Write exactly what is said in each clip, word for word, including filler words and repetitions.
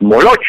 Moloch.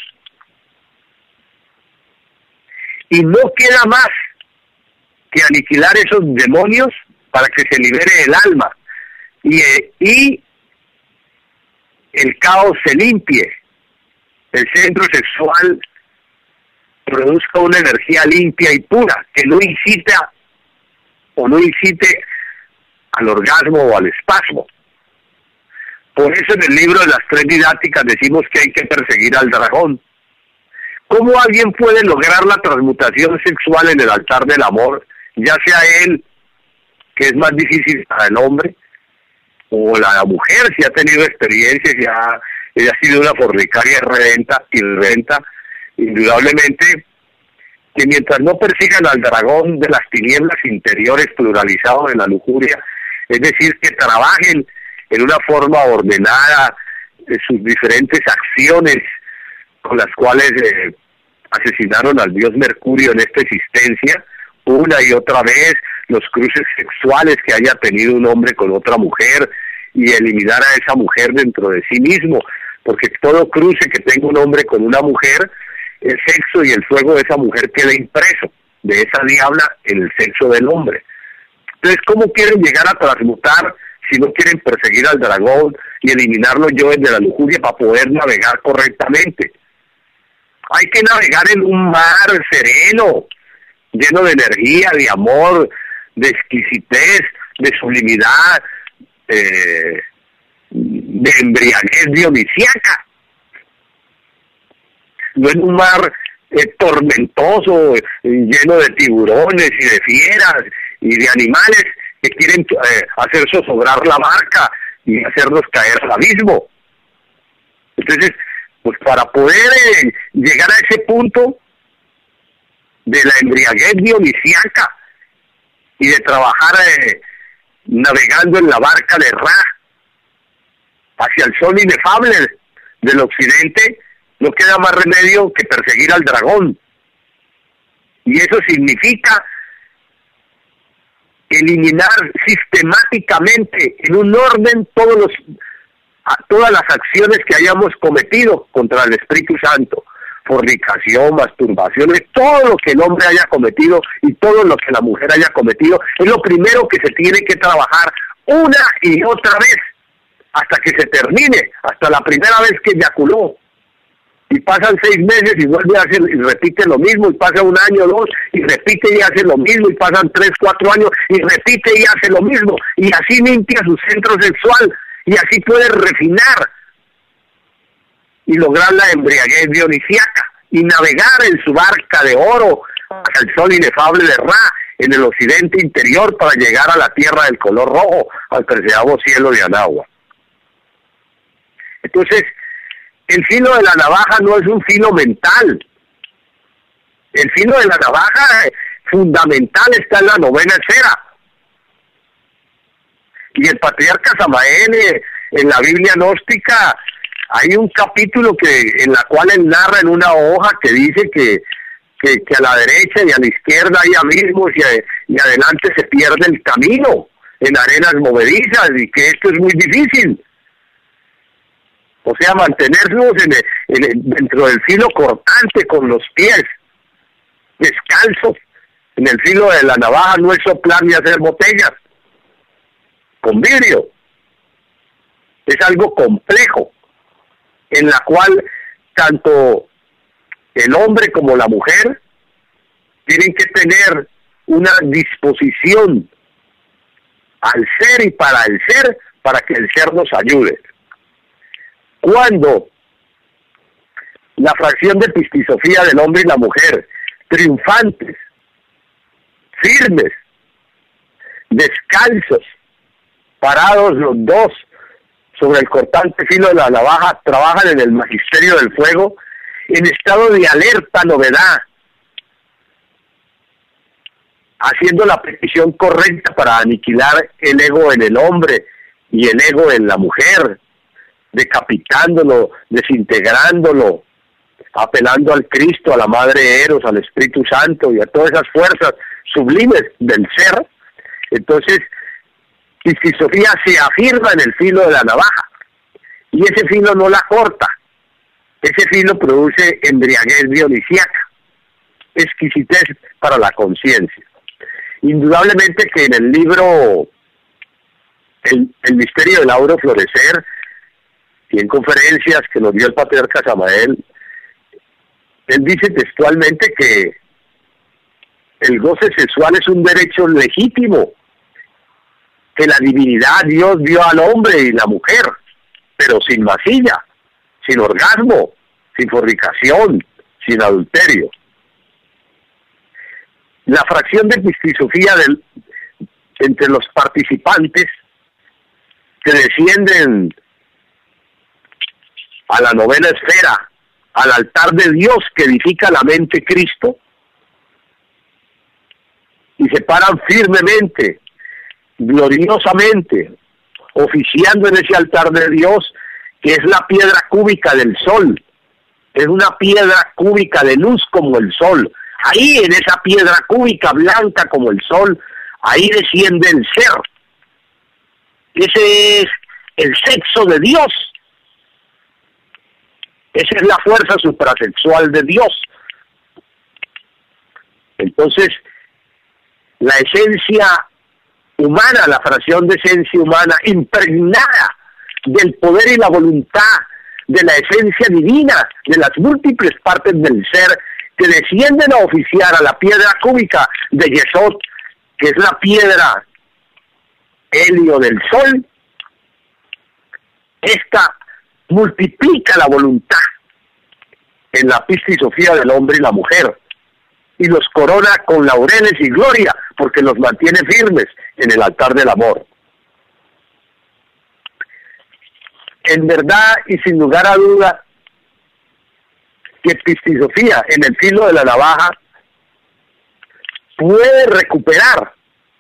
Y no queda más que aniquilar esos demonios para que se libere el alma y, eh, y el caos se limpie, el centro sexual produzca una energía limpia y pura, que no incita o no incite al orgasmo o al espasmo. Por eso en el libro de las tres didácticas decimos que hay que perseguir al dragón. ¿Cómo alguien puede lograr la transmutación sexual en el altar del amor, ya sea él, que es más difícil para el hombre, o la mujer, si ha tenido experiencias, si ha, ella ha sido una fornicaria reventa y reventa, indudablemente que mientras no persigan al dragón de las tinieblas interiores pluralizado en la lujuria, es decir, que trabajen en una forma ordenada de sus diferentes acciones con las cuales eh, asesinaron al dios Mercurio en esta existencia, una y otra vez, los cruces sexuales que haya tenido un hombre con otra mujer y eliminar a esa mujer dentro de sí mismo, porque todo cruce que tenga un hombre con una mujer, el sexo y el fuego de esa mujer queda impreso de esa diabla en el sexo del hombre. Entonces, ¿cómo quieren llegar a transmutar si no quieren perseguir al dragón y eliminar los yoes de la lujuria para poder navegar correctamente? Hay que navegar en un mar sereno, lleno de energía, de amor, de exquisitez, de sublimidad, eh, de embriaguez dionisíaca. No en un mar eh, tormentoso, eh, lleno de tiburones y de fieras y de animales que quieren eh, hacer zozobrar la barca y hacernos caer al abismo. Entonces, pues para poder eh, llegar a ese punto de la embriaguez dionisíaca y de trabajar eh, navegando en la barca de Ra hacia el sol inefable del occidente, no queda más remedio que perseguir al dragón. Y eso significa eliminar sistemáticamente en un orden todos los a todas las acciones que hayamos cometido contra el Espíritu Santo, fornicación, masturbaciones, todo lo que el hombre haya cometido y todo lo que la mujer haya cometido, es lo primero que se tiene que trabajar una y otra vez, hasta que se termine, hasta la primera vez que eyaculó. Y pasan seis meses y vuelve a hacer, y repite lo mismo, y pasa un año, dos, y repite y hace lo mismo, y pasan tres, cuatro años, y repite y hace lo mismo, y así limpia su centro sexual, y así puede refinar y lograr la embriaguez dionisíaca y navegar en su barca de oro hacia el sol inefable de Ra en el occidente interior para llegar a la tierra del color rojo, al preciado cielo de Anagua. Entonces, el filo de la navaja no es un filo mental. El filo de la navaja eh, fundamental está en la novena esfera. Y el patriarca Samael, eh, en la Biblia gnóstica, hay un capítulo que en la cual él narra en una hoja que dice que, que, que a la derecha y a la izquierda hay abismos y, a, y adelante se pierde el camino en arenas movedizas y que esto es muy difícil. O sea, mantenernos en el, en el, dentro del filo cortante con los pies descalzos. En el filo de la navaja no es soplar ni hacer botellas con vidrio. Es algo complejo, en la cual tanto el hombre como la mujer tienen que tener una disposición al ser y para el ser, para que el ser nos ayude. Cuando la fracción de pistisofía del hombre y la mujer, triunfantes, firmes, descalzos, parados los dos sobre el cortante filo de la navaja, trabajan en el magisterio del fuego, en estado de alerta novedad, haciendo la petición correcta para aniquilar el ego en el hombre y el ego en la mujer, decapitándolo, desintegrándolo, apelando al Cristo, a la Madre Eros, al Espíritu Santo y a todas esas fuerzas sublimes del ser. Entonces, Pistisofía se afirma en el filo de la navaja y ese filo no la corta, Ese filo produce embriaguez dionisíaca, exquisitez para la conciencia. Indudablemente que en el libro el, el misterio del auro florecer, y en conferencias que nos dio el patriarca Samael, él dice textualmente que el goce sexual es un derecho legítimo que la divinidad Dios dio al hombre y la mujer, pero sin masilla, sin orgasmo, sin fornicación, sin adulterio. La fracción de pistisofía del, entre los participantes que descienden a la novena esfera, al altar de Dios que edifica la mente Cristo, y se paran firmemente, gloriosamente, oficiando en ese altar de Dios, que es la piedra cúbica del sol, es una piedra cúbica de luz como el sol. Ahí en esa piedra cúbica blanca como el sol, ahí desciende el ser. Ese es el sexo de Dios. Esa es la fuerza suprasexual de Dios. Entonces, la esencia humana, la fracción de esencia humana, impregnada del poder y la voluntad de la esencia divina, de las múltiples partes del ser, que descienden a oficiar a la piedra cúbica de Yesod, que es la piedra helio del sol. Esta multiplica la voluntad en la pistisofía del hombre y la mujer, y los corona con laureles y gloria, porque los mantiene firmes en el altar del amor. En verdad y sin lugar a duda, que pistisofía en el filo de la navaja puede recuperar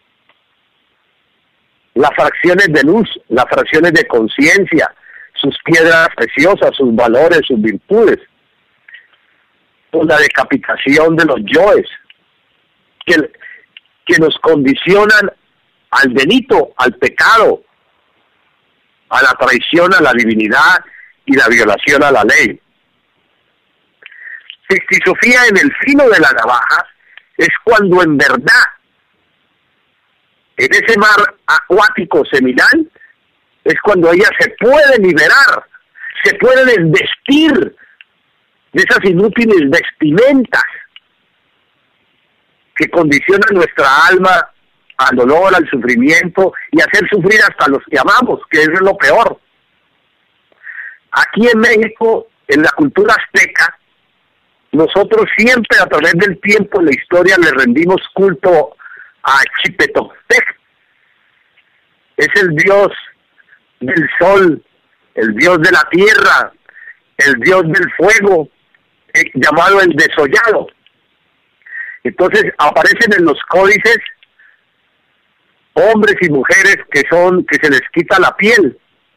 las fracciones de luz, las fracciones de conciencia, sus piedras preciosas, sus valores, sus virtudes, por la decapitación de los yoes, que, que nos condicionan al delito, al pecado, a la traición a la divinidad y la violación a la ley. Pistisofía en el filo de la navaja es cuando en verdad, en ese mar acuático seminal, es cuando ella se puede liberar, se puede desvestir de esas inútiles vestimentas que condicionan nuestra alma al dolor, al sufrimiento y hacer sufrir hasta a los que amamos, que eso es lo peor. Aquí en México, en la cultura azteca, nosotros siempre a través del tiempo en la historia le rendimos culto a Chipetoctec. Es el dios del sol, el dios de la tierra, el dios del fuego, eh, llamado el desollado. Entonces aparecen en los códices hombres y mujeres que son que se les quita la piel.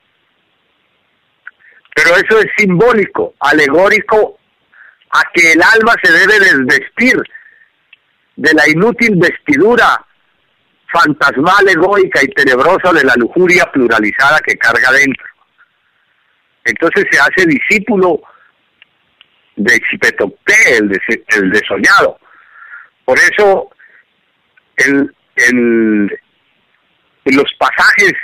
Pero eso es simbólico, alegórico a que el alma se debe desvestir de la inútil vestidura fantasmal, egoica y tenebrosa de la lujuria pluralizada que carga dentro. Entonces se hace discípulo de Xipetoctec, el, des, el desollado. Por eso, en, en, en los pasajes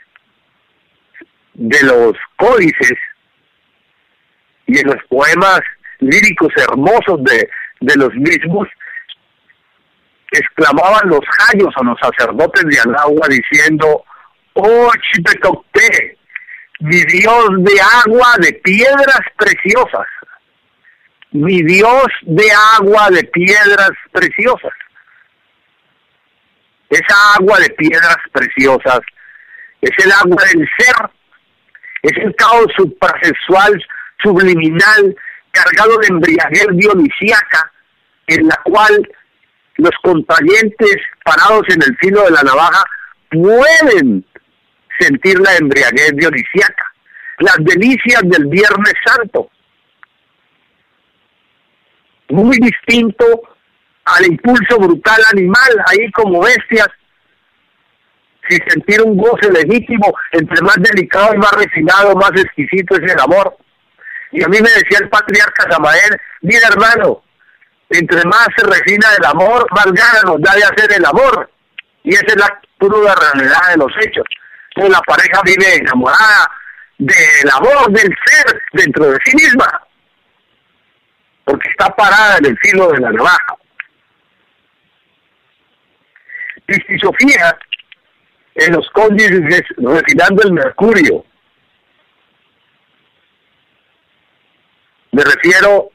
de los códices y en los poemas líricos hermosos de, de los mismos, exclamaban los jayos o los sacerdotes de Anagua diciendo: oh Xipetoctec, mi Dios de agua de piedras preciosas, mi Dios de agua de piedras preciosas. Esa agua de piedras preciosas es el agua del ser, es el caos suprasexual, subliminal, cargado de embriaguez dionisíaca, en la cual los contrayentes parados en el filo de la navaja pueden sentir la embriaguez dionisíaca, las delicias del Viernes Santo. Muy distinto al impulso brutal animal, ahí como bestias, sin sentir un goce legítimo, entre más delicado y más refinado, más exquisito es el amor. Y a mí me decía el patriarca Samael, mira hermano, entre más se refina el amor, más ganas nos da de hacer el amor. Y esa es la cruda realidad de los hechos. Entonces la pareja vive enamorada del amor, del ser dentro de sí misma, porque está parada en el filo de la navaja. Pistisofía en los cónyuges refinando el mercurio. Me refiero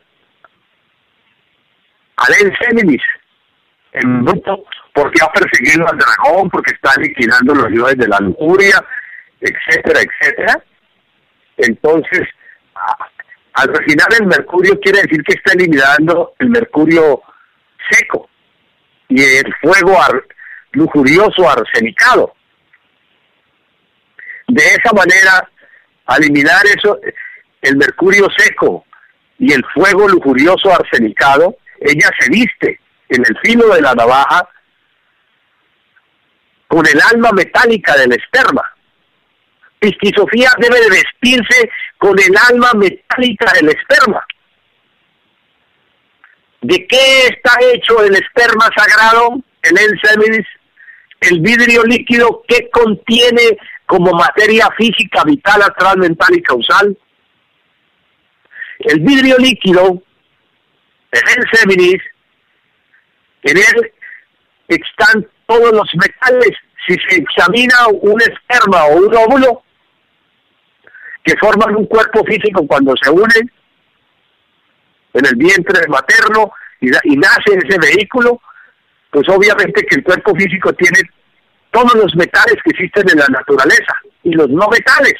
al Enseminis, en bruto, porque ha perseguido al dragón, porque está liquidando los dioses de la lujuria, etcétera, etcétera. Entonces, al refinar el mercurio quiere decir que está eliminando el mercurio seco y el fuego ar lujurioso arsenicado. De esa manera, al eliminar eso, el mercurio seco y el fuego lujurioso arsenicado, ella se viste en el filo de la navaja con el alma metálica del esperma. Pistisofía debe de vestirse con el alma metálica del esperma. ¿De qué está hecho el esperma sagrado, el Enseminis? El vidrio líquido, ¿qué contiene como materia física vital, astral, mental y causal? El vidrio líquido, el Enseminis, en él están todos los metales. Si se examina un esperma o un óvulo, que forman un cuerpo físico cuando se unen en el vientre materno y, y nace ese vehículo, pues obviamente que el cuerpo físico tiene todos los metales que existen en la naturaleza y los no metales: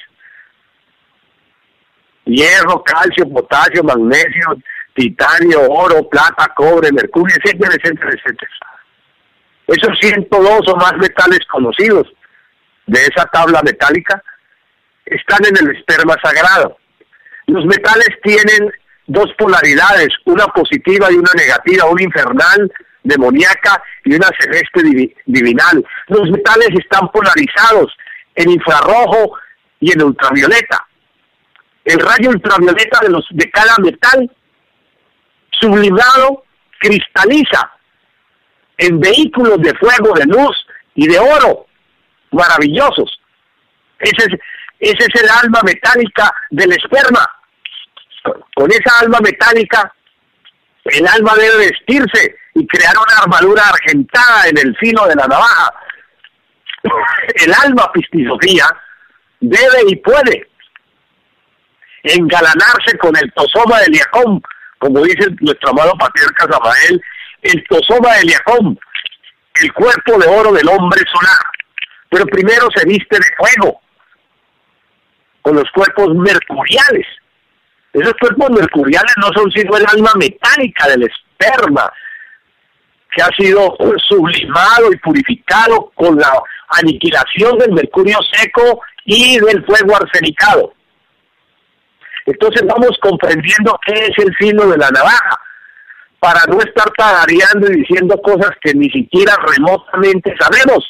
hierro, calcio, potasio, magnesio, titanio, oro, plata, cobre, mercurio, etcétera, etcétera, etcétera. Esos ciento dos o más metales conocidos de esa tabla metálica están en el esperma sagrado. Los metales tienen dos polaridades, una positiva y una negativa, una infernal, demoníaca, y una celeste divi divinal. Los metales están polarizados en infrarrojo y en ultravioleta. El rayo ultravioleta de, los, de cada metal sublimado cristaliza en vehículos de fuego, de luz y de oro maravillosos. Ese es, ese es el alma metálica del esperma. Con esa alma metálica, el alma debe vestirse y crear una armadura argentada en el filo de la navaja. El alma pistisofía debe y puede engalanarse con el tosoma de Eliacom, como dice nuestro amado patriarca Samael, el tosoma de Eliacom, el cuerpo de oro del hombre solar. Pero primero se viste de fuego, con los cuerpos mercuriales. Esos cuerpos mercuriales no son sino el alma metálica del esperma, que ha sido sublimado y purificado con la aniquilación del mercurio seco y del fuego arsenicado. Entonces vamos comprendiendo qué es el filo de la navaja, para no estar tagareando y diciendo cosas que ni siquiera remotamente sabemos.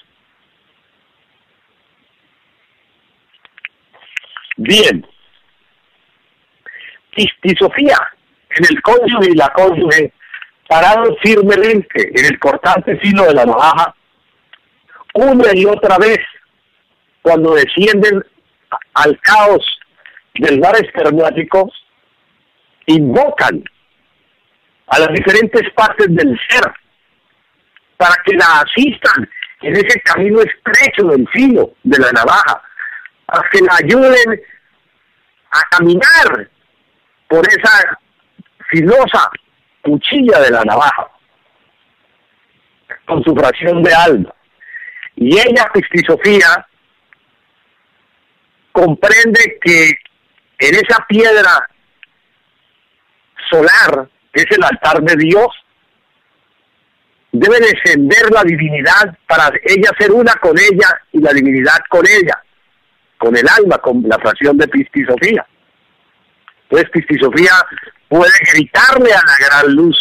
Bien. Pistisofía en el cónyuge y la cónyuge, parado firmemente en el cortante filo de la navaja, una y otra vez, cuando descienden al caos del mar espermático, invocan a las diferentes partes del ser para que la asistan en ese camino estrecho del filo de la navaja, para que la ayuden a caminar por esa filosa cuchilla de la navaja, con su fracción de alma. Y ella, Pistisofía, comprende que en esa piedra solar, que es el altar de Dios, debe descender la divinidad para ella ser una con ella y la divinidad con ella, con el alma, con la fracción de Pistisofía. Entonces Pistisofía puede gritarle a la gran luz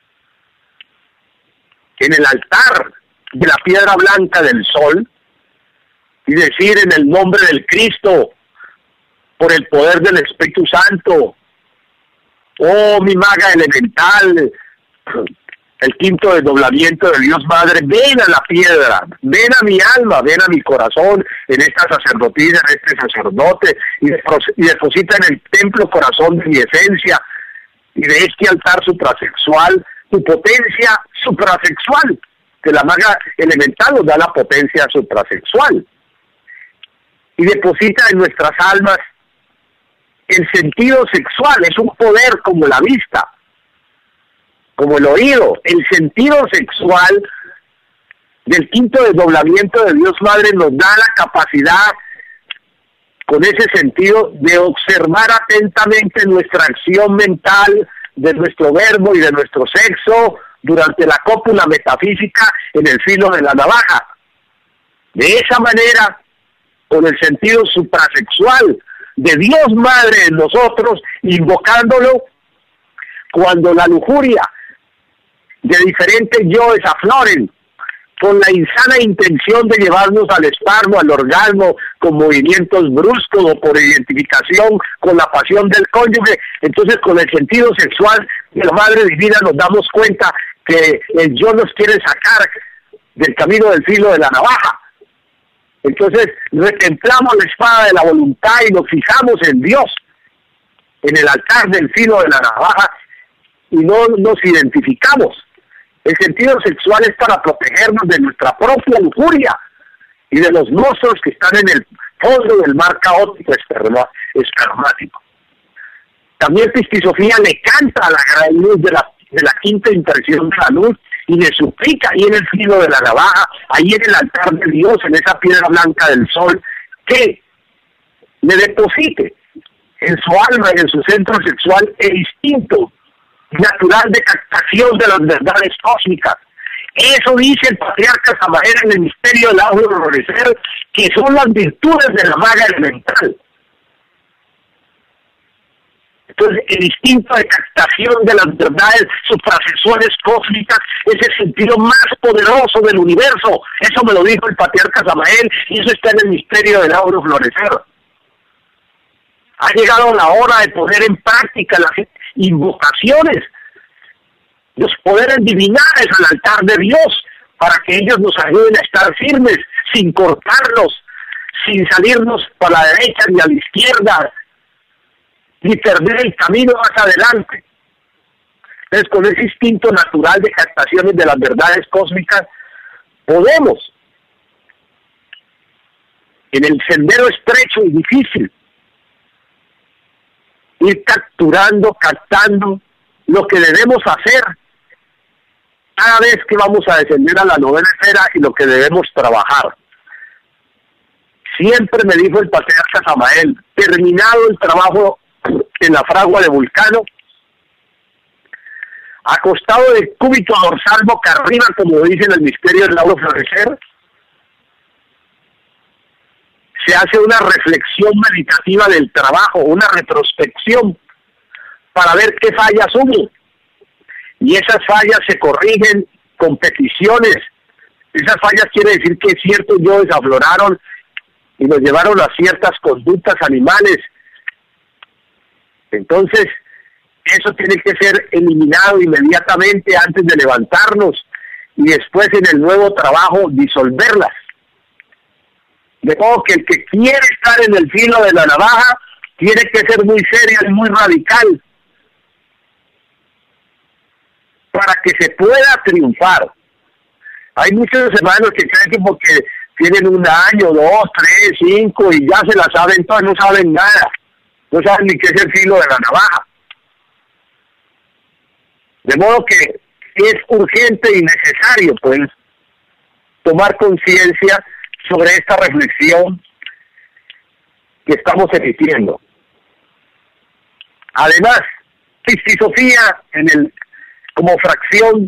en el altar de la piedra blanca del sol y decir: en el nombre del Cristo, por el poder del Espíritu Santo. Oh, mi maga elemental, el quinto desdoblamiento de Dios Madre, ven a la piedra, ven a mi alma, ven a mi corazón, en esta sacerdotisa, en este sacerdote, y deposita en el templo corazón de mi esencia, y de este altar suprasexual, tu potencia suprasexual, que la maga elemental nos da la potencia suprasexual, y deposita en nuestras almas el sentido sexual. Es un poder como la vista, como el oído. El sentido sexual del quinto desdoblamiento de Dios Madre nos da la capacidad, con ese sentido, de observar atentamente nuestra acción mental, de nuestro verbo y de nuestro sexo durante la cópula metafísica en el filo de la navaja. De esa manera, con el sentido suprasexual de Dios Madre en nosotros, invocándolo, cuando la lujuria de diferentes yoes afloren, con la insana intención de llevarnos al espasmo, al orgasmo, con movimientos bruscos o por identificación con la pasión del cónyuge, entonces con el sentido sexual de la Madre Divina nos damos cuenta que el yo nos quiere sacar del camino del filo de la navaja. Entonces retemplamos la espada de la voluntad y nos fijamos en Dios, en el altar del filo de la navaja, y no nos identificamos. El sentido sexual es para protegernos de nuestra propia lujuria y de los monstruos que están en el fondo del mar caótico espermático. También Pistisofía le canta a la gran luz de la, de la quinta impresión de la luz y le suplica ahí en el filo de la navaja, ahí en el altar de Dios, en esa piedra blanca del sol, que le deposite en su alma y en su centro sexual el instinto natural de captación de las verdades cósmicas. Eso dice el patriarca Samael en el misterio del áureo florecer, que son las virtudes de la maga elemental. Entonces, el instinto de captación de las verdades suprasexuales cósmicas es el sentido más poderoso del universo. Eso me lo dijo el patriarca Samael, y eso está en el misterio del áureo florecer. Ha llegado la hora de poner en práctica las invocaciones, los poderes divinales al altar de Dios, para que ellos nos ayuden a estar firmes, sin cortarlos, sin salirnos para la derecha ni a la izquierda, ni perder el camino más adelante. Entonces, con ese instinto natural de captaciones de las verdades cósmicas, podemos, en el sendero estrecho y difícil, ir capturando, captando lo que debemos hacer cada vez que vamos a descender a la novena esfera y lo que debemos trabajar. Siempre me dijo el patriarca Samael, terminado el trabajo en la fragua de Vulcano, acostado de cúbito dorsal boca arriba, como dice en el misterio del áureo florecer, se hace una reflexión meditativa del trabajo, una retrospección, para ver qué fallas hubo. Y esas fallas se corrigen con peticiones. Esas fallas quiere decir que ciertos yoes afloraron y nos llevaron a ciertas conductas animales. Entonces, eso tiene que ser eliminado inmediatamente antes de levantarnos y después en el nuevo trabajo disolverlas. De modo que el que quiere estar en el filo de la navaja tiene que ser muy serio y muy radical para que se pueda triunfar. Hay muchos hermanos que creen que porque tienen un año, dos, tres, cinco y ya se la saben todas, no saben nada. No saben ni qué es el filo de la navaja. De modo que es urgente y necesario, pues, tomar conciencia sobre esta reflexión que estamos emitiendo. Además, Pistisofía, en el, como fracción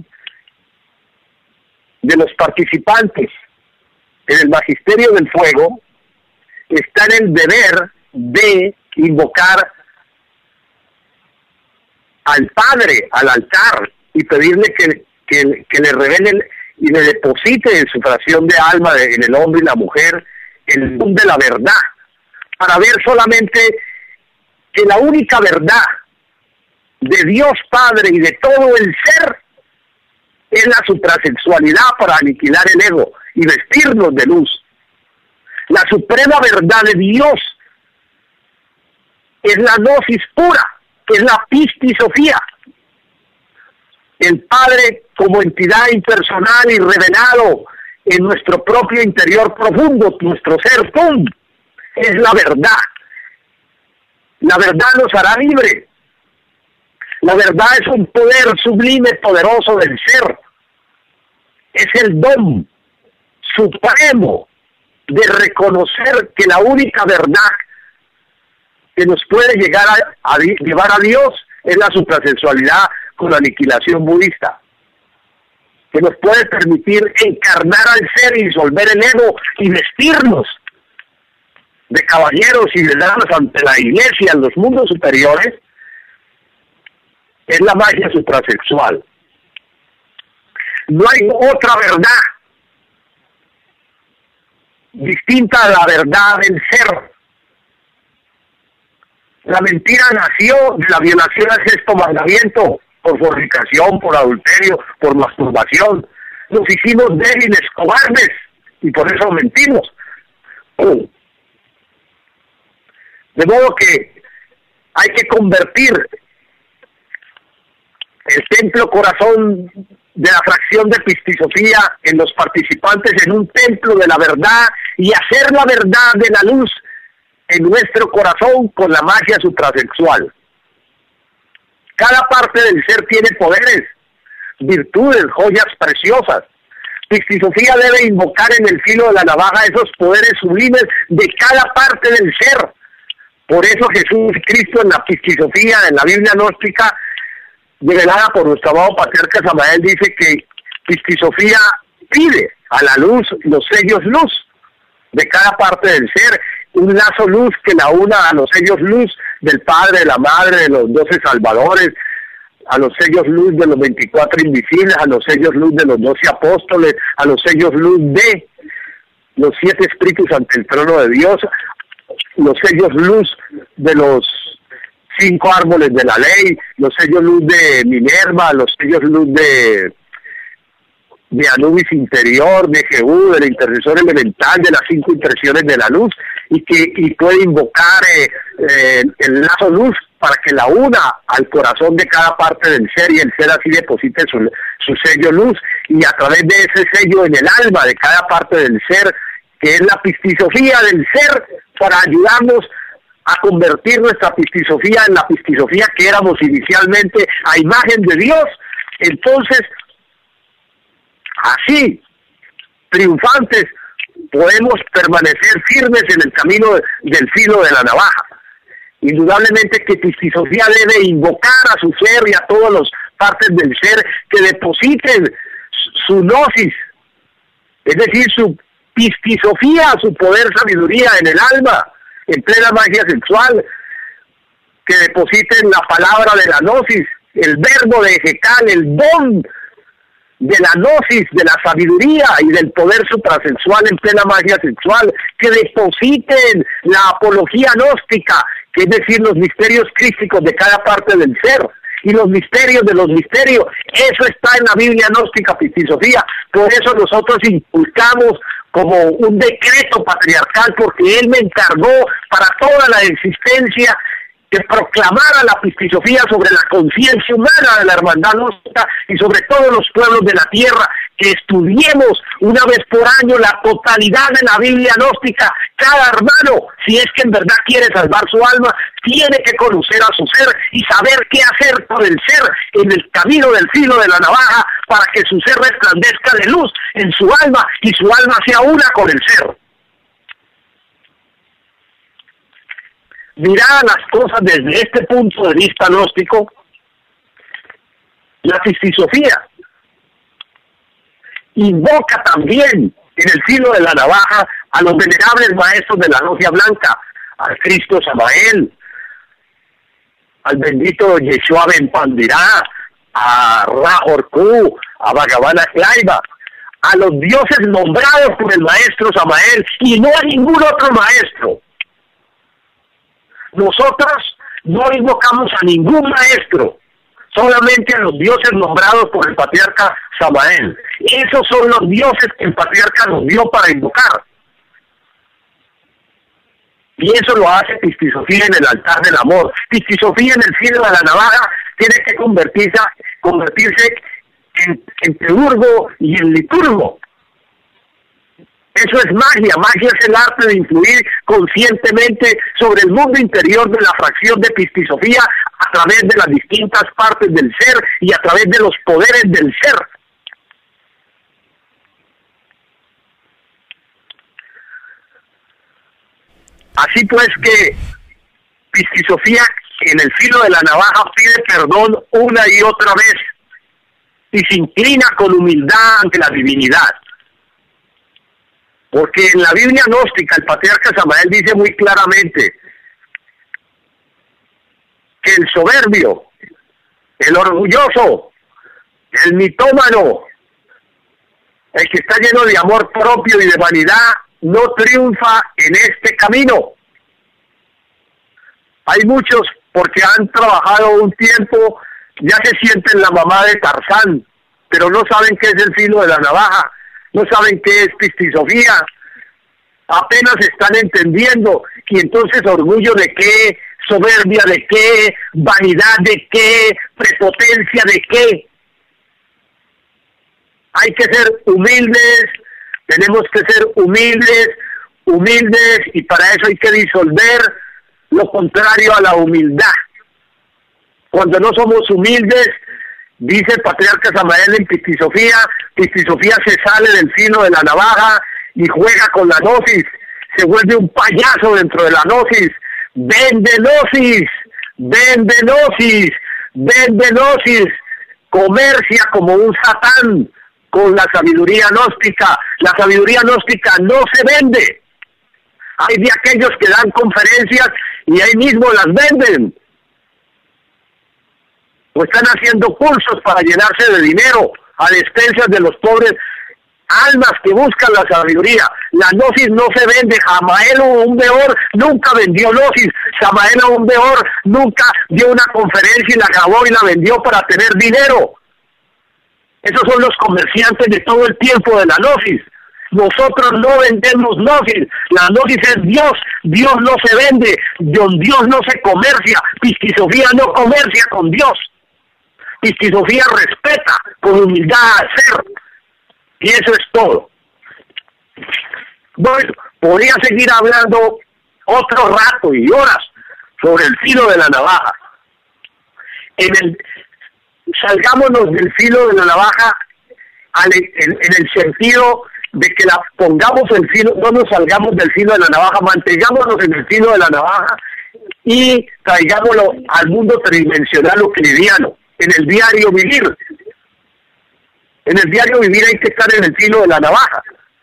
de los participantes en el Magisterio del Fuego, está en el deber de invocar al Padre, al altar, y pedirle que, que, que le revelen y le deposite en su fracción de alma de, en el hombre y la mujer el don de la verdad, para ver solamente que la única verdad de Dios Padre y de todo el ser es la suprasexualidad para aniquilar el ego y vestirnos de luz. La suprema verdad de Dios es la gnosis pura, es la pistisofía. El Padre como entidad impersonal y revelado en nuestro propio interior profundo, nuestro ser pum, es la verdad. La verdad nos hará libre. La verdad es un poder sublime, poderoso del ser. Es el don supremo de reconocer que la única verdad que nos puede llegar a, a llevar a Dios es la suprasexualidad con la aniquilación budista, que nos puede permitir encarnar al ser y disolver el ego y vestirnos de caballeros y de damas ante la iglesia en los mundos superiores, es la magia suprasexual. No hay otra verdad distinta a la verdad del ser. La mentira nació de la violación al sexto mandamiento, por fornicación, por adulterio, por masturbación. Nos hicimos débiles, cobardes, y por eso mentimos. De modo que hay que convertir el templo corazón de la fracción de Pistisofía en los participantes en un templo de la verdad y hacer la verdad de la luz en nuestro corazón con la magia suprasexual. Cada parte del ser tiene poderes, virtudes, joyas preciosas. Pistisofía debe invocar en el filo de la navaja esos poderes sublimes de cada parte del ser. Por eso Jesús Cristo en la Pistisofía, en la Biblia gnóstica, revelada por nuestro amado patriarca Samael, dice que Pistisofía pide a la luz los sellos luz de cada parte del ser, un lazo luz que la una a los sellos luz del Padre, de la Madre, de los doce Salvadores, a los sellos luz de los veinticuatro invisibles, a los sellos luz de los doce apóstoles, a los sellos luz de los siete espíritus ante el trono de Dios, los sellos luz de los cinco árboles de la ley, los sellos luz de Minerva, los sellos luz de de Anubis interior, de Jehú, del intercesor elemental, de las cinco impresiones de la luz, y que y puede invocar eh, eh, el lazo luz para que la una al corazón de cada parte del ser y el ser así deposite su, su sello luz, y a través de ese sello en el alma de cada parte del ser, que es la pistisofía del ser, para ayudarnos a convertir nuestra pistisofía en la pistisofía que éramos inicialmente a imagen de Dios. Entonces, así, triunfantes, podemos permanecer firmes en el camino del filo de la navaja. Indudablemente que Pistisofía debe invocar a su ser y a todas las partes del ser que depositen su gnosis, es decir, su Pistisofía, su poder, sabiduría en el alma, en plena magia sexual, que depositen la palabra de la gnosis, el verbo de Ejecal, el don de la gnosis, de la sabiduría y del poder suprasexual en plena magia sexual, que depositen la apología gnóstica, que es decir, los misterios crísticos de cada parte del ser, y los misterios de los misterios. Eso está en la Biblia gnóstica Pistisofía. Por eso nosotros inculcamos como un decreto patriarcal, porque él me encargó para toda la existencia que proclamara la Pistisofía sobre la conciencia humana de la hermandad gnóstica y sobre todos los pueblos de la tierra, que estudiemos una vez por año la totalidad de la Biblia gnóstica. Cada hermano, si es que en verdad quiere salvar su alma, tiene que conocer a su ser y saber qué hacer por el ser en el camino del filo de la navaja, para que su ser resplandezca de luz en su alma y su alma sea una con el ser. Mirar las cosas desde este punto de vista gnóstico, la Pistisofía invoca también en el filo de la navaja a los venerables maestros de la logia blanca, al Cristo Samael, al bendito Yeshua Ben Pandirá, a Ra Horkú, a Bhagavan Klaiva, a los dioses nombrados por el maestro Samael y no a ningún otro maestro. Nosotros no invocamos a ningún maestro, solamente a los dioses nombrados por el patriarca Samael. Esos son los dioses que el patriarca nos dio para invocar. Y eso lo hace Pistisofía en el altar del amor. Pistisofía en el filo de la navaja tiene que convertirse, convertirse en, en teurgo y en liturgo. Eso es magia. Magia es el arte de influir conscientemente sobre el mundo interior de la fracción de Pistisofía a través de las distintas partes del ser y a través de los poderes del ser. Así pues que Pistisofía en el filo de la navaja pide perdón una y otra vez y se inclina con humildad ante la divinidad. Porque en la Biblia gnóstica el patriarca Samael dice muy claramente que el soberbio, el orgulloso, el mitómano, el que está lleno de amor propio y de vanidad, no triunfa en este camino. Hay muchos, porque han trabajado un tiempo, ya se sienten la mamá de Tarzán, pero no saben qué es el filo de la navaja, no saben qué es Pistisofía, apenas están entendiendo, y entonces orgullo de qué, soberbia de qué, vanidad de qué, prepotencia de qué. Hay que ser humildes, tenemos que ser humildes, humildes, y para eso hay que disolver lo contrario a la humildad. Cuando no somos humildes, dice el patriarca Samael en Pistisofía, Pistisofía se sale del filo de la navaja y juega con la gnosis, se vuelve un payaso dentro de la gnosis, vende gnosis, vende gnosis, vende gnosis, comercia como un satán con la sabiduría gnóstica. La sabiduría gnóstica no se vende. Hay de aquellos que dan conferencias y ahí mismo las venden. O están haciendo cursos para llenarse de dinero a expensas de los pobres almas que buscan la sabiduría. La gnosis no se vende. Samael un Beor nunca vendió gnosis. Samael un Beor nunca dio una conferencia y la grabó y la vendió para tener dinero. Esos son los comerciantes de todo el tiempo de la gnosis. Nosotros no vendemos gnosis. La gnosis es Dios. Dios no se vende. Con Dios no se comercia. Pistisofía no comercia con Dios. Pistisofía respeta con humildad al ser. Y eso es todo. Bueno, podría seguir hablando otro rato y horas sobre el filo de la navaja. En el, salgámonos del filo de la navaja al, en, en el sentido de que la pongamos el filo, no nos salgamos del filo de la navaja, mantengámonos en el filo de la navaja y traigámoslo al mundo tridimensional euclidiano, en el diario vivir. En el diario vivir hay que estar en el filo de la navaja.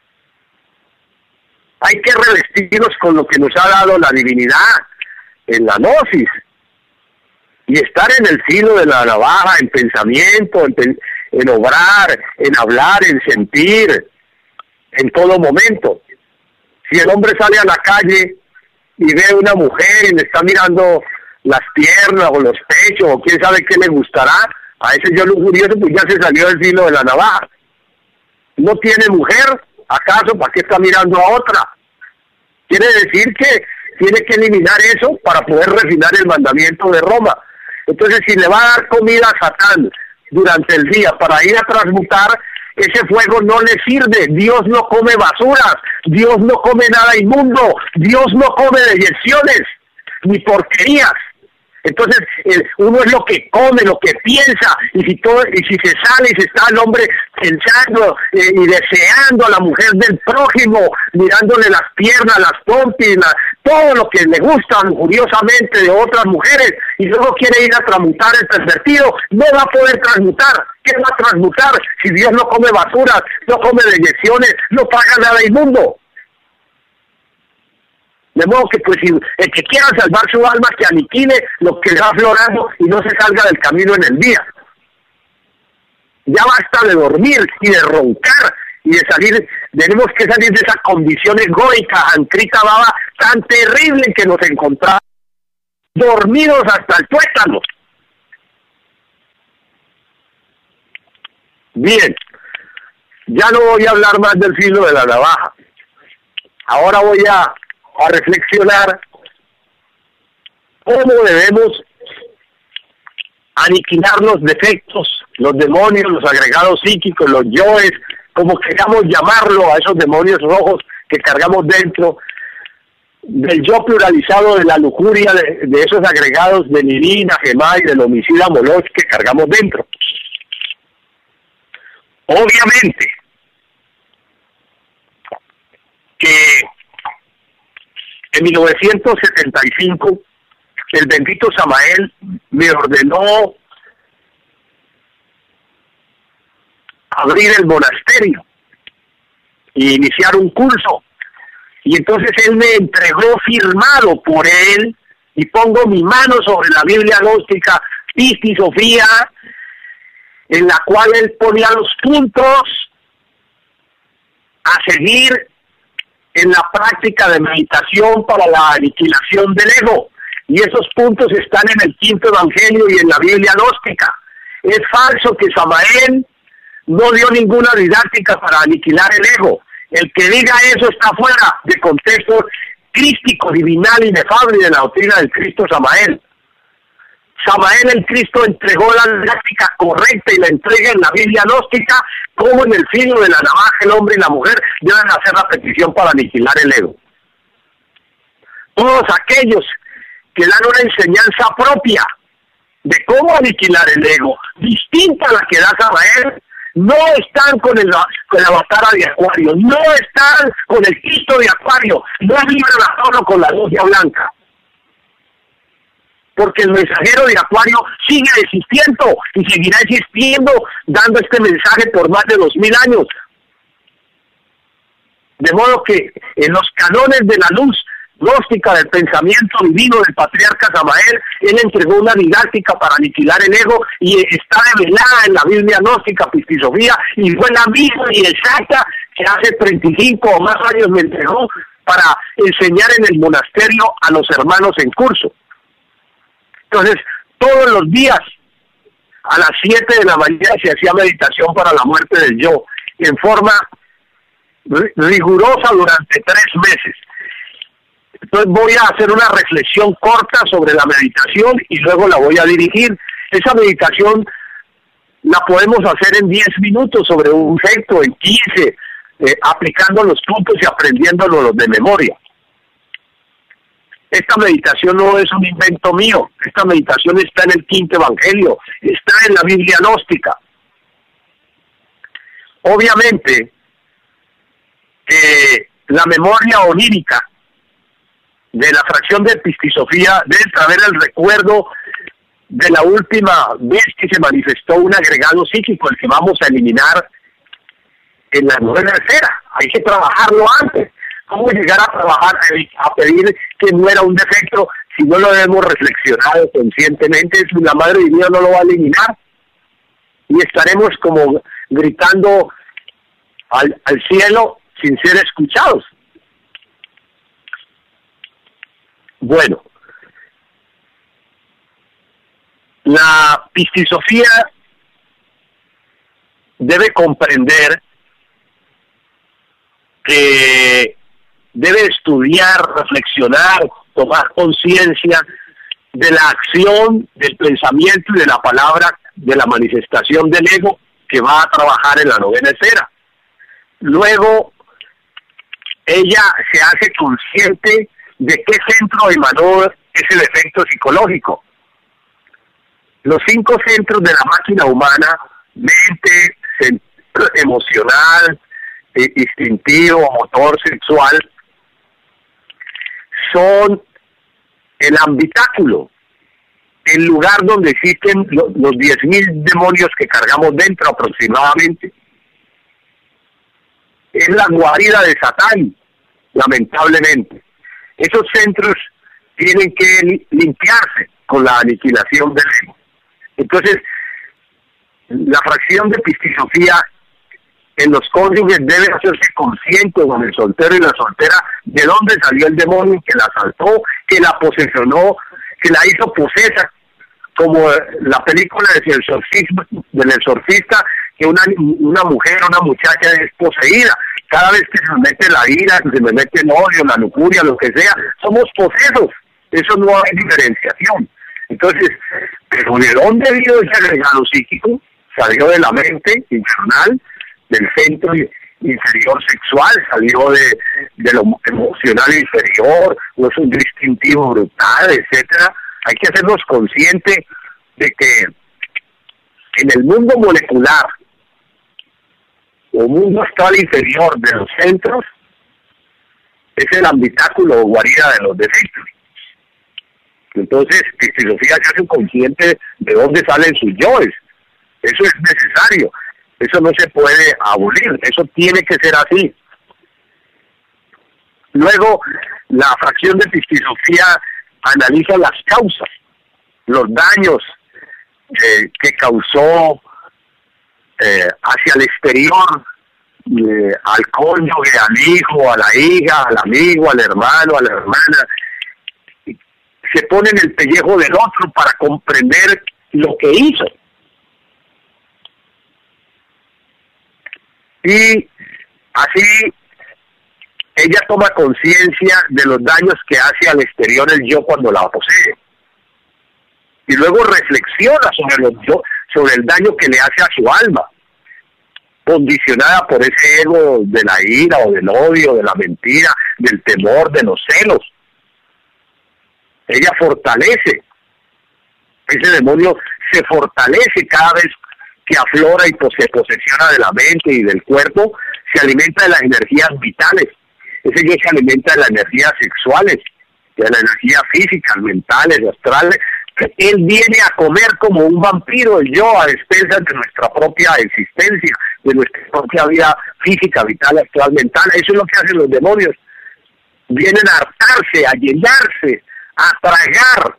Hay que revestirnos con lo que nos ha dado la divinidad, en la gnosis. Y estar en el filo de la navaja, en pensamiento, en, en obrar, en hablar, en sentir, en todo momento. Si el hombre sale a la calle y ve a una mujer y le está mirando las piernas o los pechos o quién sabe qué le gustará, a ese yo lujurioso pues ya se salió del filo de la navaja. ¿No tiene mujer? ¿Acaso para qué está mirando a otra? Quiere decir que tiene que eliminar eso para poder refinar el mandamiento de Roma. Entonces, si le va a dar comida a Satán durante el día para ir a transmutar, ese fuego no le sirve. Dios no come basuras, Dios no come nada inmundo, Dios no come deyecciones ni porquerías. Entonces, eh, uno es lo que come, lo que piensa, y si todo, y si se sale y se está el hombre pensando eh, y deseando a la mujer del prójimo, mirándole las piernas, las pompis, la, todo lo que le gusta lujuriosamente de otras mujeres, y luego quiere ir a transmutar el pervertido, no va a poder transmutar. ¿Qué va a transmutar si Dios no come basuras, no come deyecciones, no paga nada inmundo? De modo que pues si el que quiera salvar su alma, que aniquile lo que le va aflorando y no se salga del camino en el día. Ya basta de dormir y de roncar y de salir, tenemos que salir de esa condición egoica, ancrita baba, tan terrible que nos encontramos. dormidos hasta el tuétano. Bien, ya no voy a hablar más del filo de la navaja. Ahora voy a, a reflexionar cómo debemos aniquilar los defectos, los demonios, los agregados psíquicos, los yoes, como queramos llamarlo, a esos demonios rojos que cargamos dentro, del yo pluralizado de la lujuria, de, de esos agregados de nirina, gemá y del homicida moloch que cargamos dentro. Obviamente que en mil novecientos setenta y cinco el bendito Samael me ordenó abrir el monasterio y iniciar un curso. Y entonces él me entregó firmado por él, y pongo mi mano sobre la Biblia gnóstica Pistis Sophia, en la cual él ponía los puntos a seguir en la práctica de meditación para la aniquilación del ego. Y esos puntos están en el quinto evangelio y en la Biblia gnóstica. Es falso que Samael no dio ninguna didáctica para aniquilar el ego. El que diga eso está fuera de contexto crístico, divinal, inefable de la doctrina del Cristo Samael. Samael el Cristo entregó la didáctica correcta y la entrega en la Biblia gnóstica, como en el filo de la navaja el hombre y la mujer deben hacer la petición para aniquilar el ego. Todos aquellos que dan una enseñanza propia de cómo aniquilar el ego, distinta a la que da Samael, no están con el, con la batara de Acuario, no están con el Cristo de Acuario, no libran a Pablo con la logia blanca. Porque el mensajero de Acuario sigue existiendo y seguirá existiendo, dando este mensaje por más de dos mil años. De modo que en los canones de la luz gnóstica del pensamiento divino del patriarca Samael, él entregó una didáctica para aniquilar el ego y está revelada en la Biblia gnóstica Pistis Sophia, y fue la misma y exacta que hace treinta y cinco o más años me entregó para enseñar en el monasterio a los hermanos en curso. Entonces, todos los días a las siete de la mañana se hacía meditación para la muerte del yo, en forma rigurosa durante tres meses. Entonces voy a hacer una reflexión corta sobre la meditación y luego la voy a dirigir. Esa meditación la podemos hacer en diez minutos sobre un efecto, en quince, eh, aplicando los puntos y aprendiéndolos de memoria. Esta meditación no es un invento mío, esta meditación está en el quinto evangelio, está en la Biblia gnóstica. Obviamente que la memoria onírica de la fracción de Pistis Sophia debe traer el recuerdo de la última vez que se manifestó un agregado psíquico, el que vamos a eliminar en la novena esfera. Hay que trabajarlo antes. ¿Cómo llegar a trabajar, a pedir que no era un defecto si no lo hemos reflexionado conscientemente? La Madre Divina no lo va a eliminar y estaremos como gritando al, al cielo sin ser escuchados. Bueno, la Pistis Sophia debe comprender que debe estudiar, reflexionar, tomar conciencia de la acción, del pensamiento y de la palabra, de la manifestación del ego que va a trabajar en la novena esfera. Luego, ella se hace consciente de qué centro emanó ese defecto psicológico. Los cinco centros de la máquina humana, mente, centro emocional, eh, instintivo, motor, sexual, son el habitáculo, el lugar donde existen los, los diez mil demonios que cargamos dentro aproximadamente. Es la guarida de Satán, lamentablemente. Esos centros tienen que limpiarse con la aniquilación del ego. Entonces, la fracción de Pistis Sophia en los cónyuges debe hacerse consciente con el soltero y la soltera de dónde salió el demonio que la asaltó, que la posesionó, que la hizo posesa, como la película del exorcismo, del exorcista, que una, una mujer, una muchacha es poseída. Cada vez que se me mete la ira, que se me mete el odio, la lujuria, lo que sea, somos posesos. Eso no hay diferenciación. Entonces, ¿pero de dónde vino ese regalo psíquico? Salió de la mente infernal, del centro inferior sexual, salió de, de lo emocional inferior, no es un distintivo brutal, etcétera. Hay que hacernos conscientes de que en el mundo molecular o mundo astral inferior de los centros es el habitáculo o guarida de los defectos. Entonces, Pistisofía se hace consciente de dónde salen sus yoes. Eso es necesario. Eso no se puede abolir. Eso tiene que ser así. Luego, la fracción de Pistisofía analiza las causas, los daños eh, que causó eh, hacia el exterior, eh, al cónyuge, al hijo, a la hija, al amigo, al hermano, a la hermana. Se pone en el pellejo del otro para comprender lo que hizo. Y así ella toma conciencia de los daños que hace al exterior el yo cuando la posee. Y luego reflexiona sobre, los yo, sobre el daño que le hace a su alma, condicionada por ese ego de la ira o del odio, de la mentira, del temor, de los celos. Ella fortalece, ese demonio se fortalece cada vez que aflora y se posesiona de la mente y del cuerpo, se alimenta de las energías vitales. Ese yo se alimenta de las energías sexuales, de las energías físicas, mentales, astrales. Él viene a comer como un vampiro, el yo, a expensas de nuestra propia existencia, de nuestra propia vida física, vital, astral, mental. Eso es lo que hacen los demonios. Vienen a hartarse, a llenarse, a tragar,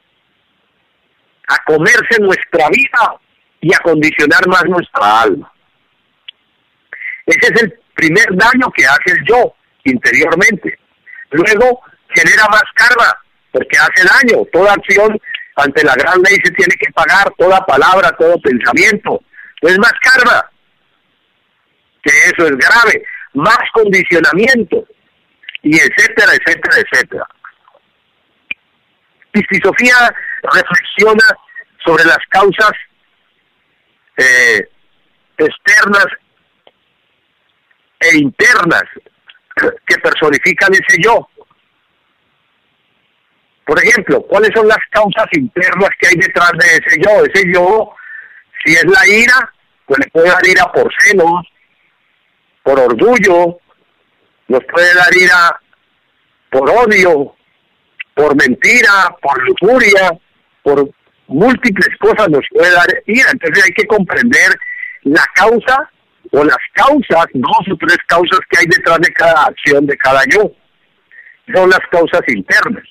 a comerse nuestra vida y a condicionar más nuestra alma. Ese es el primer daño que hace el yo interiormente. Luego genera más karma, porque hace daño. Toda acción ante la gran ley se tiene que pagar, toda palabra, todo pensamiento. Es más karma, que eso es grave, más condicionamiento, y etcétera, etcétera, etcétera. Pistisofía reflexiona sobre las causas eh, externas e internas que personifican ese yo. Por ejemplo, ¿cuáles son las causas internas que hay detrás de ese yo? Ese yo, si es la ira, pues le puede dar ira por celos, por orgullo, nos puede dar ira por odio, por mentira, por lujuria, por múltiples cosas nos puede dar ira. Entonces hay que comprender la causa o las causas, dos o tres causas que hay detrás de cada acción, de cada yo. Son las causas internas.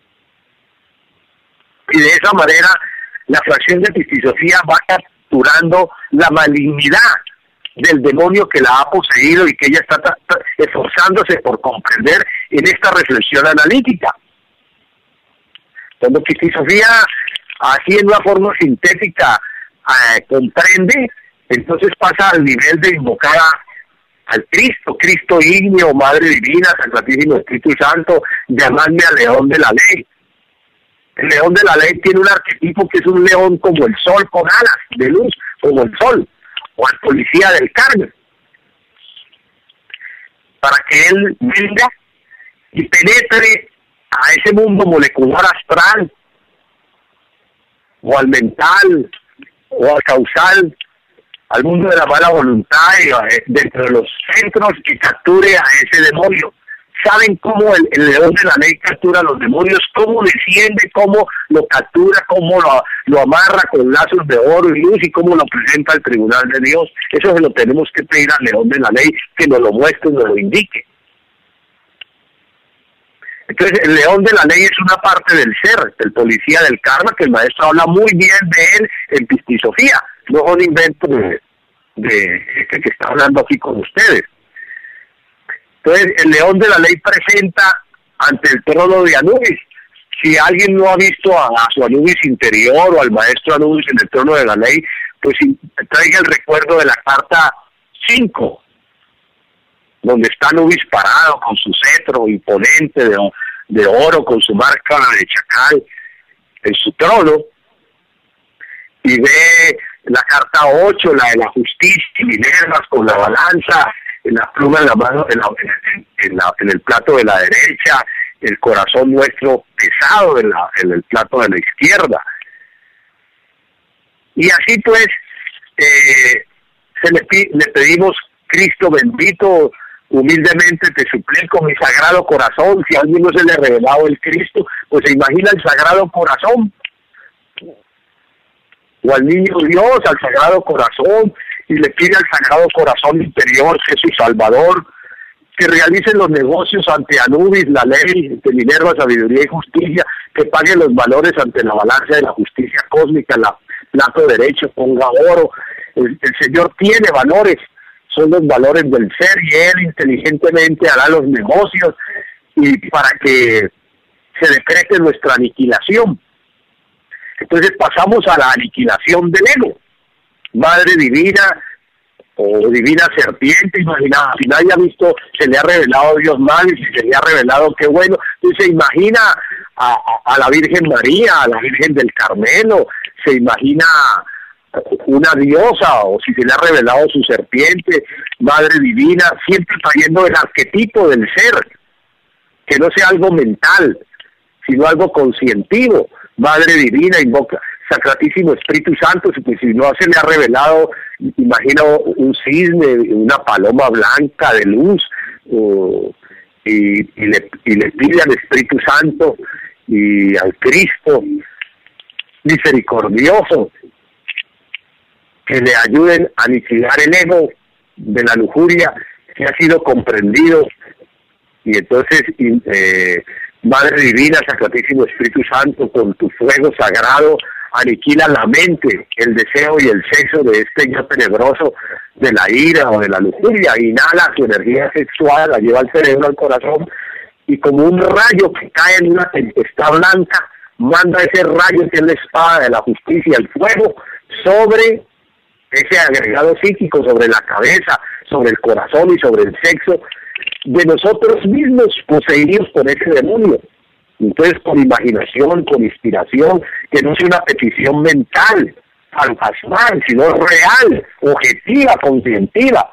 Y de esa manera la fracción de Pistisofía va capturando la malignidad del demonio que la ha poseído y que ella está esforzándose por comprender en esta reflexión analítica. Cuando Pistisofía, así en una forma sintética, eh, comprende, entonces pasa al nivel de invocar al Cristo, Cristo ígneo, Madre Divina, Sacratísimo Espíritu Santo, llamadme al león de la ley. El león de la ley tiene un arquetipo que es un león como el sol, con alas de luz, como el sol, o al policía del Carmen, para que él venga y penetre a ese mundo molecular astral, o al mental, o al causal, al mundo de la mala voluntad, y eh, dentro de los centros que capture a ese demonio. ¿Saben cómo el, el león de la ley captura a los demonios? ¿Cómo desciende? ¿Cómo lo captura? ¿Cómo lo, lo amarra con lazos de oro y luz? ¿Y cómo lo presenta al tribunal de Dios? Eso se lo tenemos que pedir al león de la ley, que nos lo muestre y nos lo indique. Entonces, el león de la ley es una parte del ser, del policía del karma, que el maestro habla muy bien de él en Pistisofía. No es un invento de, de este que está hablando aquí con ustedes. Entonces, el león de la ley presenta ante el trono de Anubis Si alguien no ha visto a, a su Anubis interior o al maestro Anubis en el trono de la ley, pues traiga el recuerdo de la carta cinco, donde está Anubis parado con su cetro imponente de, de oro, con su marca de chacal en su trono, y ve la carta ocho, la de la justicia, y Minervas con la balanza, en la pluma en la mano, en, la, en, en, la, en el plato de la derecha, el corazón nuestro pesado en, la, en el plato de la izquierda. Y así pues, eh, se le, le pedimos, Cristo bendito, humildemente te suplico, mi sagrado corazón. Si a alguien no se le ha revelado el Cristo, pues se imagina el sagrado corazón, o al niño Dios, al sagrado corazón, y le pide al sagrado corazón interior, que es su salvador, que realicen los negocios ante Anubis, la ley, de Minerva, sabiduría y justicia, que paguen los valores ante la balanza de la justicia cósmica, la plato derecho, ponga oro. El, el Señor tiene valores, son los valores del ser, y Él inteligentemente hará los negocios y para que se decrete nuestra aniquilación. Entonces pasamos a la aniquilación del ego. Madre divina o divina serpiente, imagina, si nadie ha visto, se le ha revelado Dios mal, y si se le ha revelado, qué bueno. Entonces se imagina a, a, a la Virgen María, a la Virgen del Carmelo, se imagina una diosa, o si se le ha revelado su serpiente, Madre divina, siempre trayendo el arquetipo del ser, que no sea algo mental, sino algo conscientivo. Madre divina, invoca Sacratísimo Espíritu Santo, pues si no se le ha revelado, imagina un cisne, una paloma blanca de luz, uh, y, y, le, y le pide al Espíritu Santo y al Cristo misericordioso que le ayuden a aniquilar el ego de la lujuria que ha sido comprendido. Y entonces, eh, Madre Divina, Sacratísimo Espíritu Santo, con tu fuego sagrado, aniquila la mente, el deseo y el sexo de este yo tenebroso de la ira o de la lujuria. Inhala su energía sexual, la lleva al cerebro, al corazón, y como un rayo que cae en una tempestad blanca, manda ese rayo que es la espada de la justicia, el fuego, sobre ese agregado psíquico, sobre la cabeza, sobre el corazón y sobre el sexo de nosotros mismos, poseídos por ese demonio. Entonces, con imaginación, con inspiración, que no sea una petición mental, fantasmal, sino real, objetiva, conscientiva.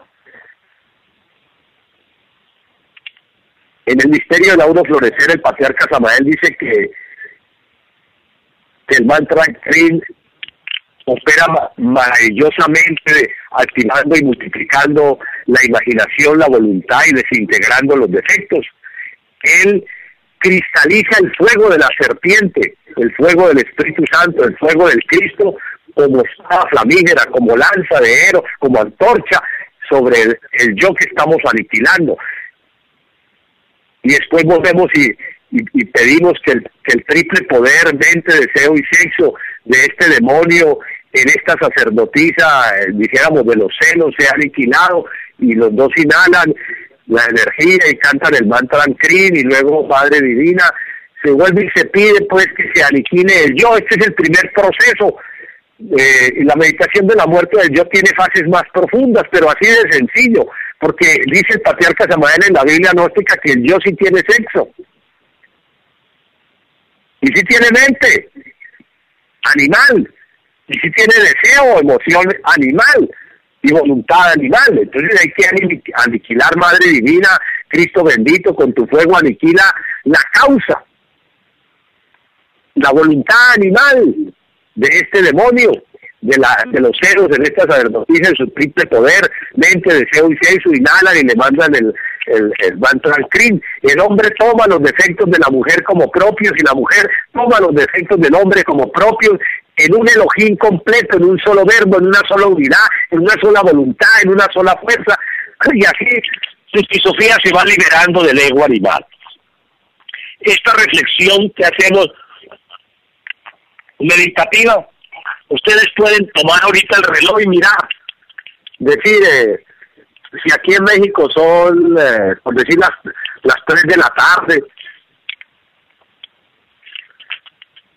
En el misterio del auro florecer, el patriarca Samael dice que, que el mantra Krin opera maravillosamente, activando y multiplicando la imaginación, la voluntad y desintegrando los defectos. Él cristaliza el fuego de la serpiente, el fuego del Espíritu Santo, el fuego del Cristo, como espada flamígera, como lanza de hero, como antorcha, sobre el, el yo que estamos aniquilando. Y después volvemos y, y, y pedimos que el, que el triple poder, mente, deseo y sexo de este demonio en esta sacerdotisa, eh, dijéramos, de los celos, sea aniquilado, y los dos inhalan la energía y cantan el mantra Krin, y luego Madre Divina se vuelve y se pide pues que se aniquile el yo. Este es el primer proceso, eh, y la meditación de la muerte del yo tiene fases más profundas, pero así de sencillo, porque dice el patriarca Samael en la Biblia gnóstica que el yo sí tiene sexo, y sí tiene mente animal, y sí tiene deseo, emoción animal y voluntad animal. Entonces hay que aniquilar, Madre Divina, Cristo bendito, con tu fuego aniquila la causa, la voluntad animal de este demonio, de la de los ceros en esta sacerdotisa, en su triple poder, mente, deseo y sexo, inhalan y le mandan el, el, el mantra Krin. El hombre toma los defectos de la mujer como propios, y la mujer toma los defectos del hombre como propios, en un Elohim completo, en un solo verbo, en una sola unidad, en una sola voluntad, en una sola fuerza, y así su esquizofrenia se va liberando del ego animal. Esta reflexión que hacemos meditativa, ustedes pueden tomar ahorita el reloj y mirar, decir, eh, si aquí en México son, eh, por decir, las, las tres de la tarde,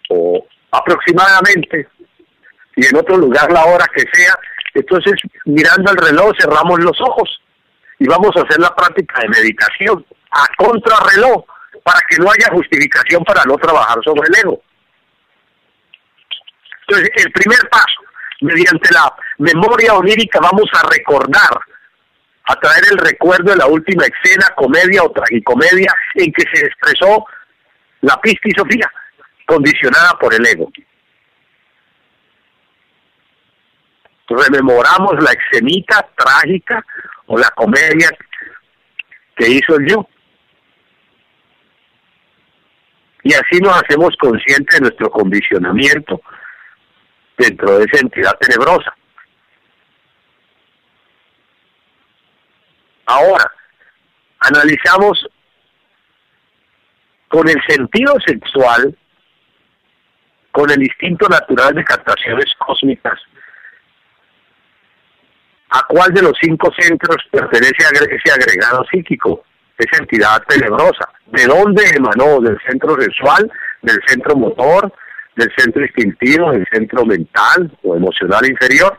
o aproximadamente, y en otro lugar la hora que sea. Entonces, mirando el reloj, cerramos los ojos y vamos a hacer la práctica de meditación a contrarreloj, para que no haya justificación para no trabajar sobre el ego. Entonces, el primer paso, mediante la memoria onírica, vamos a recordar, a traer el recuerdo de la última escena, comedia o tragicomedia, en que se expresó la pistisofía, condicionada por el ego. Rememoramos la escenita trágica o la comedia que hizo el yo. Y así nos hacemos conscientes de nuestro condicionamiento dentro de esa entidad tenebrosa. Ahora, analizamos con el sentido sexual, con el instinto natural de captaciones cósmicas, ¿a cuál de los cinco centros pertenece ese agregado psíquico, esa entidad tenebrosa? ¿De dónde emanó? ¿Del centro sexual, del centro motor, del centro instintivo, del centro mental o emocional inferior?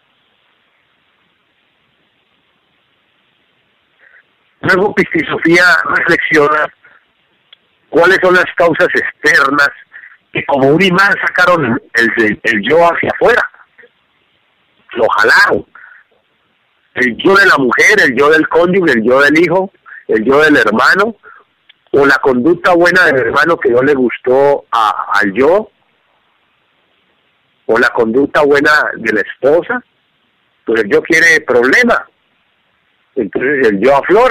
Luego Pistisofía reflexiona cuáles son las causas externas que como un imán sacaron el, el, el yo hacia afuera, lo jalaron. El yo de la mujer, el yo del cónyuge, el yo del hijo, el yo del hermano, o la conducta buena del hermano que no le gustó a, al yo, o la conducta buena de la esposa, pues el yo quiere problema, entonces el yo aflora.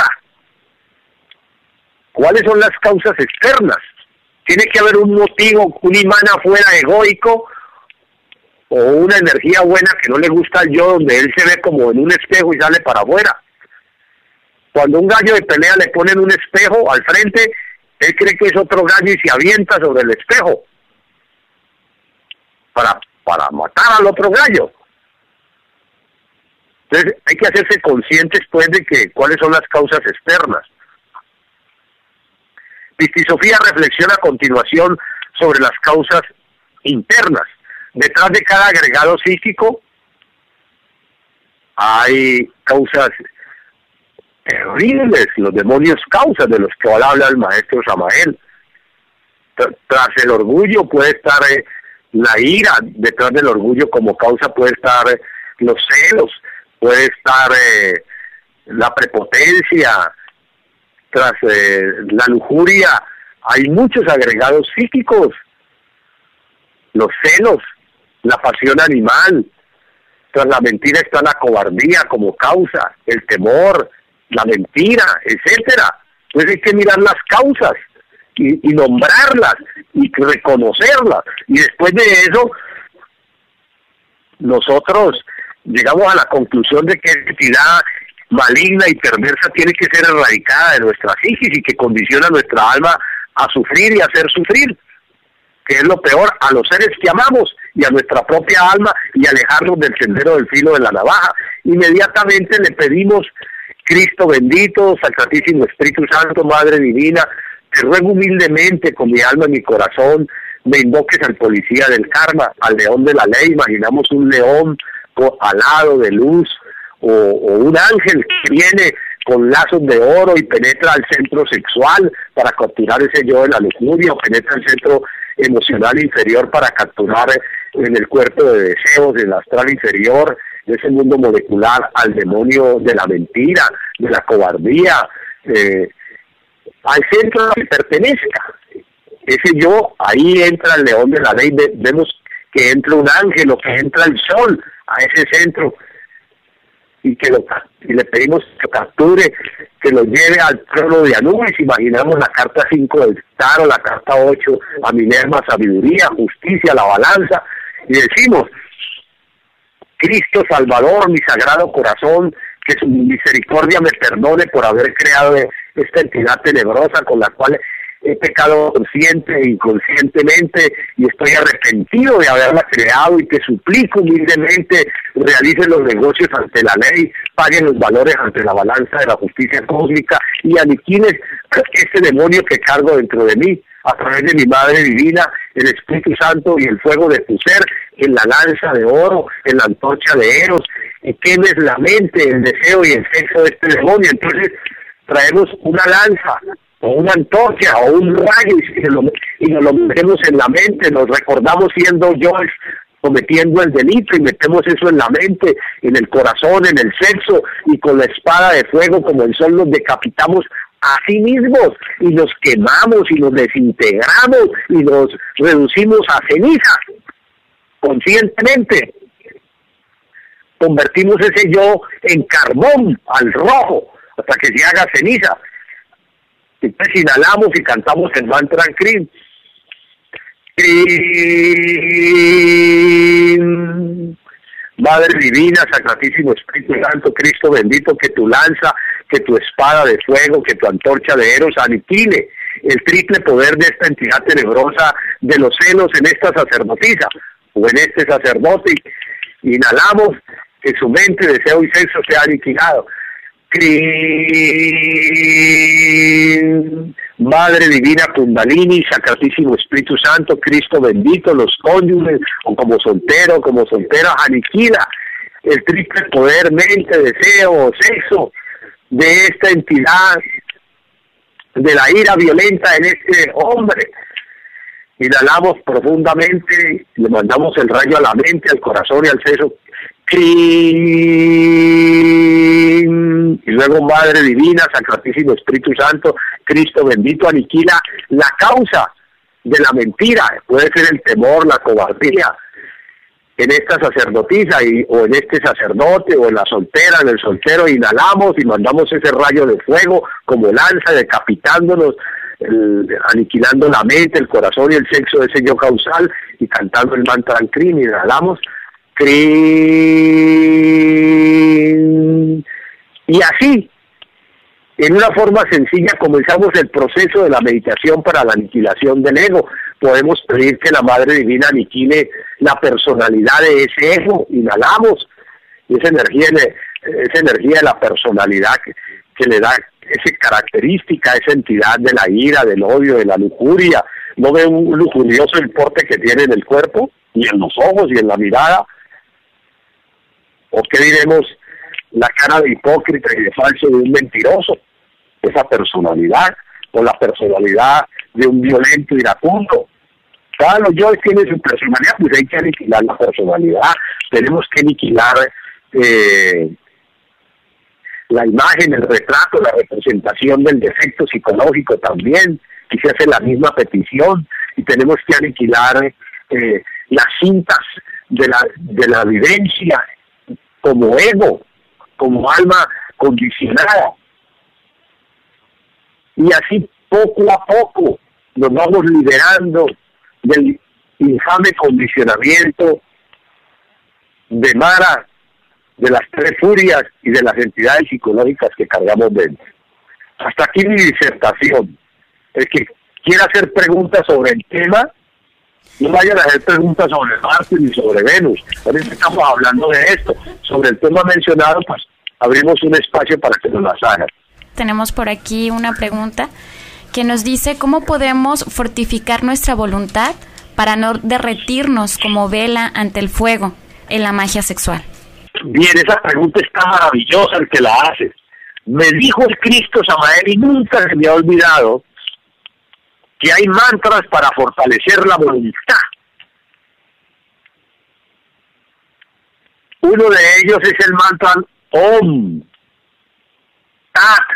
¿Cuáles son las causas externas? Tiene que haber un motivo, un imán afuera egoico, o una energía buena que no le gusta al yo, donde él se ve como en un espejo y sale para afuera. Cuando un gallo de pelea le ponen un espejo al frente, él cree que es otro gallo y se avienta sobre el espejo para, para matar al otro gallo. Entonces hay que hacerse conscientes pues de que cuáles son las causas externas. Pistisofía reflexiona a continuación sobre las causas internas. Detrás de cada agregado psíquico hay causas terribles, los demonios causas de los que habla el maestro Samael. Tras el orgullo puede estar eh, la ira, detrás del orgullo como causa puede estar eh, los celos, puede estar eh, la prepotencia, tras eh, la lujuria hay muchos agregados psíquicos, los celos, la pasión animal, tras la mentira está la cobardía como causa, el temor, la mentira, etcétera. Entonces hay que mirar las causas y, y nombrarlas y reconocerlas, y después de eso nosotros llegamos a la conclusión de que esa entidad maligna y perversa tiene que ser erradicada de nuestra psiquis y que condiciona nuestra alma a sufrir y a hacer sufrir, que es lo peor, a los seres que amamos y a nuestra propia alma, y alejarnos del sendero del filo de la navaja. Inmediatamente le pedimos: Cristo bendito, Sacratísimo Espíritu Santo, Madre Divina, te ruego humildemente con mi alma y mi corazón, me invoques al policía del karma, al león de la ley. Imaginamos un león alado de luz, o, o un ángel que viene con lazos de oro y penetra al centro sexual para capturar ese yo de la lujuria, o penetra el centro emocional inferior para capturar en el cuerpo de deseos, en el astral inferior, de ese mundo molecular, al demonio de la mentira, de la cobardía, eh, al centro que pertenezca. Ese yo, ahí entra el león de la ley, vemos que entra un ángel o que entra el sol a ese centro, y que lo, y le pedimos que capture, que lo lleve al trono de Anubis. Imaginamos la carta cinco del tarot, la carta ocho a Minerva, sabiduría, justicia, la balanza, y decimos: Cristo Salvador, mi sagrado corazón, que su misericordia me perdone por haber creado esta entidad tenebrosa con la cual he pecado consciente e inconscientemente y estoy arrepentido de haberla creado y te suplico humildemente realicen los negocios ante la ley, paguen los valores ante la balanza de la justicia cósmica y aniquiles este demonio que cargo dentro de mí a través de mi Madre Divina, el Espíritu Santo y el fuego de tu ser, en la lanza de oro, en la antorcha de Eros, y quemes la mente, el deseo y el sexo de este demonio. Entonces traemos una lanza o una antorcha o un rayo y, lo, y nos lo metemos en la mente, nos recordamos siendo yo cometiendo el delito y metemos eso en la mente, en el corazón, en el sexo, y con la espada de fuego como el sol nos decapitamos a sí mismos y nos quemamos y nos desintegramos y nos reducimos a ceniza conscientemente. Convertimos ese yo en carbón, al rojo, hasta que se haga ceniza. Entonces inhalamos y cantamos el mantra Krim. Krim. Madre Divina, Sacratísimo Espíritu Santo, Cristo bendito, que tu lanza, que tu espada de fuego, que tu antorcha de Eros aniquile el triple poder de esta entidad tenebrosa de los celos en esta sacerdotisa o en este sacerdote. Inhalamos, que su mente, deseo y sexo sea aniquilado. Krim. Madre Divina Kundalini, Sacratísimo Espíritu Santo, Cristo bendito, los cónyuges, o como soltero, como soltera, aniquila el triple poder, mente, deseo, sexo de esta entidad, de la ira violenta en este hombre. Inhalamos profundamente, le mandamos el rayo a la mente, al corazón y al sexo. Krim. Y luego Madre Divina, Sacratísimo Espíritu Santo, Cristo bendito, aniquila la causa de la mentira, puede ser el temor, la cobardía, en esta sacerdotisa y, o en este sacerdote o en la soltera, en el soltero. Inhalamos y mandamos ese rayo de fuego como lanza, decapitándonos, el, aniquilando la mente, el corazón y el sexo de ese yo causal, y cantando el mantra Krim. Inhalamos Krim. Y así, en una forma sencilla, comenzamos el proceso de la meditación para la aniquilación del ego. Podemos pedir que la Madre Divina aniquile la personalidad de ese ego. Inhalamos esa energía, esa energía de la personalidad que, que le da esa característica, esa entidad de la ira, del odio, de la lujuria. ¿No ve un lujurioso el porte que tiene en el cuerpo, y en los ojos, y en la mirada? ¿O qué diremos? La cara de hipócrita y de falso de un mentiroso, esa personalidad, o la personalidad de un violento iracundo. Cada los yo tiene su personalidad, pues hay que aniquilar la personalidad, tenemos que aniquilar eh, la imagen, el retrato, la representación del defecto psicológico también, y se hace la misma petición, y tenemos que aniquilar eh, las cintas de la, de la vivencia como ego, como alma condicionada. Y así poco a poco nos vamos liberando del infame condicionamiento de Mara, de las tres furias y de las entidades psicológicas que cargamos dentro. Hasta aquí mi disertación. El que quiera hacer preguntas sobre el tema, no vayan a hacer preguntas sobre Marte ni sobre Venus. Ahorita estamos hablando de esto. Sobre el tema mencionado, pues abrimos un espacio para que nos las hagan. Tenemos por aquí una pregunta que nos dice cómo podemos fortificar nuestra voluntad para no derretirnos como vela ante el fuego en la magia sexual. Bien, esa pregunta está maravillosa el que la hace. Me dijo el Cristo Samael y nunca se me ha olvidado que hay mantras para fortalecer la voluntad. Uno de ellos es el mantra Om, Tat,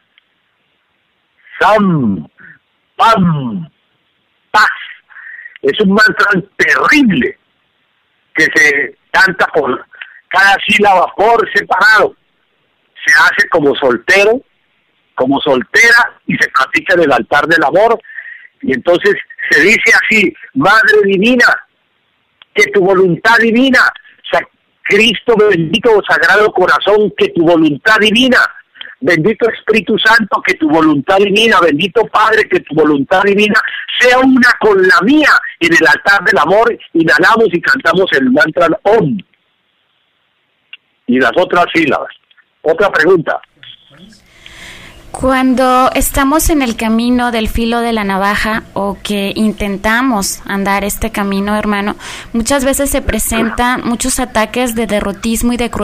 Sam, Pam, Paz. Es un mantra terrible que se canta por cada sílaba por separado. Se hace como soltero, como soltera, y se practica en el altar del amor. Y entonces se dice así: Madre Divina, que tu voluntad divina, Cristo bendito, Sagrado Corazón, que tu voluntad divina bendito Espíritu Santo, que tu voluntad divina, bendito Padre, que tu voluntad divina sea una con la mía en el altar del amor. Inhalamos y cantamos el mantra Om y las otras sílabas. Otra pregunta. Cuando estamos en el camino del filo de la navaja o que intentamos andar este camino, hermano, muchas veces se presentan muchos ataques de derrotismo y de crueldad